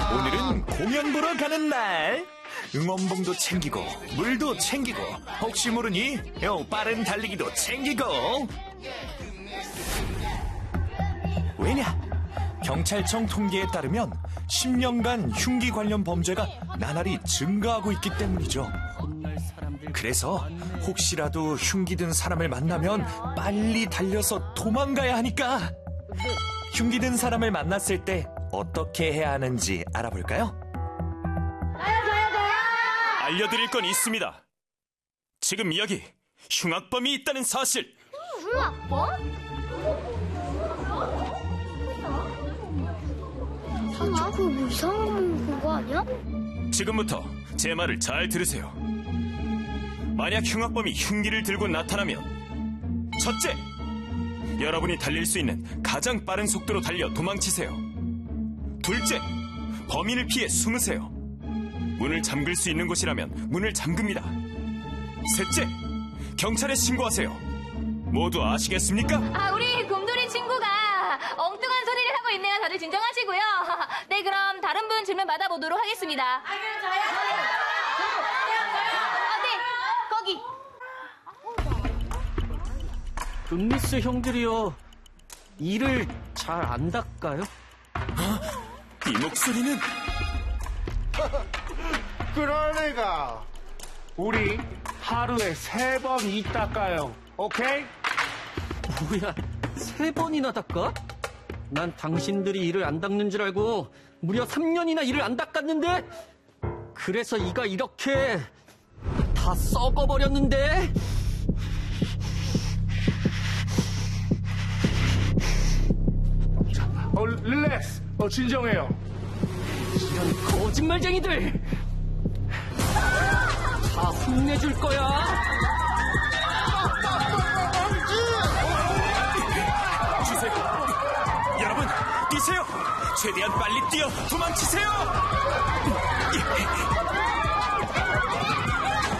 오늘은 공연 보러 가는 날. 응원봉도 챙기고 물도 챙기고 혹시 모르니 빠른 달리기도 챙기고. 왜냐? 경찰청 통계에 따르면 10년간 흉기 관련 범죄가 나날이 증가하고 있기 때문이죠. 그래서 혹시라도 흉기 든 사람을 만나면 빨리 달려서 도망가야 하니까 흉기 든 사람을 만났을 때 어떻게 해야 하는지 알아볼까요? 알려드릴 건 있습니다. 지금 여기 흉악범이 있다는 사실. 흉악범? 흉악? 그거 뭐 이상한 거 아니야? 지금부터 제 말을 잘 들으세요. 만약 흉악범이 흉기를 들고 나타나면 첫째, 여러분이 달릴 수 있는 가장 빠른 속도로 달려 도망치세요. 둘째, 범인을 피해 숨으세요. 문을 잠글 수 있는 곳이라면 문을 잠급니다. 셋째, 경찰에 신고하세요. 모두 아시겠습니까? 우리 곰돌이 친구가 엉뚱한 소리를 하고 있네요. 다들 진정하시고요. 네, 그럼 다른 분 질문 받아보도록 하겠습니다. 네, 거기. 룸미스 형들이요, 이를 잘 안 닦아요? 이 목소리는 그러니까 우리 하루에 3번 이 닦아요. 오케이? 뭐야, 3번이나 닦아? 난 당신들이 이를 안 닦는 줄 알고 무려 3년이나 이를 안 닦았는데, 그래서 이가 이렇게 다 썩어버렸는데. 릴렉스. 진정해요. 이런 거짓말쟁이들, 다 혼내줄 거야. 주세요. 여러분, 뛰세요. 최대한 빨리 뛰어 도망치세요.